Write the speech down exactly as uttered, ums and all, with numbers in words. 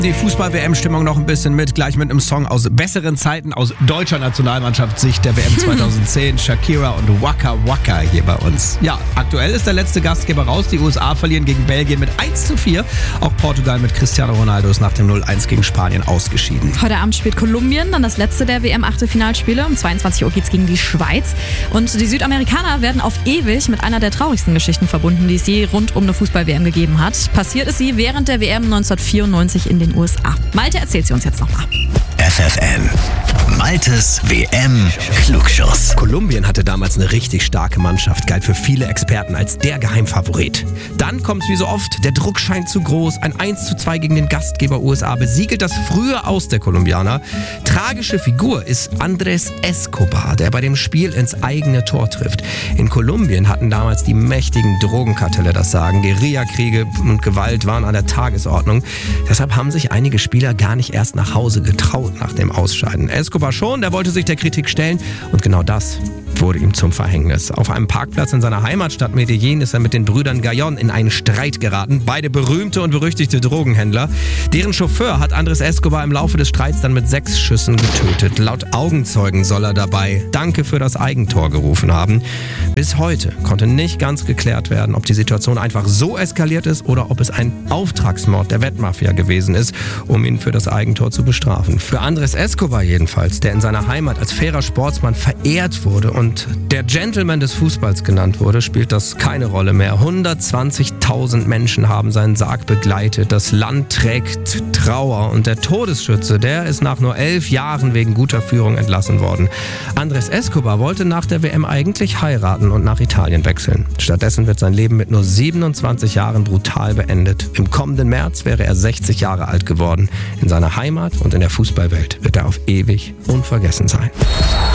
Die Fußball-W M-Stimmung noch ein bisschen mit, gleich mit einem Song aus besseren Zeiten aus deutscher Nationalmannschaftssicht der W M zweitausendzehn. Shakira und Waka Waka hier bei uns. Ja, aktuell ist der letzte Gastgeber raus. Die U S A verlieren gegen Belgien mit eins zu vier. Auch Portugal mit Cristiano Ronaldo ist nach dem null eins gegen Spanien ausgeschieden. Heute Abend spielt Kolumbien dann das letzte der W M-Achtelfinalspiele. Um zweiundzwanzig Uhr geht's gegen die Schweiz. Und die Südamerikaner werden auf ewig mit einer der traurigsten Geschichten verbunden, die es je rund um eine Fußball-W M gegeben hat. Passiert ist sie während der W M neunzehnhundertvierundneunzig in den U S A. Malte erzählt sie uns jetzt nochmal. F F N. Maltes W M-Klugschuss. Kolumbien hatte damals eine richtig starke Mannschaft, galt für viele Experten als der Geheimfavorit. Dann kommt's wie so oft, der Druck scheint zu groß, ein eins zu zwei gegen den Gastgeber U S A besiegelt das frühe Aus der Kolumbianer. Tragische Figur ist Andrés Escobar, der bei dem Spiel ins eigene Tor trifft. In Kolumbien hatten damals die mächtigen Drogenkartelle das Sagen. Guerillakriege und Gewalt waren an der Tagesordnung. Deshalb haben sich einige Spieler gar nicht erst nach Hause getraut nach dem Ausscheiden. Escobar schon, der wollte sich der Kritik stellen und genau das wurde ihm zum Verhängnis. Auf einem Parkplatz in seiner Heimatstadt Medellin ist er mit den Brüdern Gallón in einen Streit geraten. Beide berühmte und berüchtigte Drogenhändler. Deren Chauffeur hat Andrés Escobar im Laufe des Streits dann mit sechs Schüssen getötet. Laut Augenzeugen soll er dabei Danke für das Eigentor gerufen haben. Bis heute konnte nicht ganz geklärt werden, ob die Situation einfach so eskaliert ist oder ob es ein Auftragsmord der Wettmafia gewesen ist, um ihn für das Eigentor zu bestrafen. Für Andrés Escobar jedenfalls, der in seiner Heimat als fairer Sportsmann verehrt wurde und der Gentleman des Fußballs genannt wurde, spielt das keine Rolle mehr. hundertzwanzigtausend Menschen haben seinen Sarg begleitet. Das Land trägt Trauer und der Todesschütze, der ist nach nur elf Jahren wegen guter Führung entlassen worden. Andrés Escobar wollte nach der W M eigentlich heiraten und nach Italien wechseln. Stattdessen wird sein Leben mit nur siebenundzwanzig Jahren brutal beendet. Im kommenden März wäre er sechzig Jahre alt geworden. In seiner Heimat und in der Fußballwelt wird er auf ewig unvergessen sein.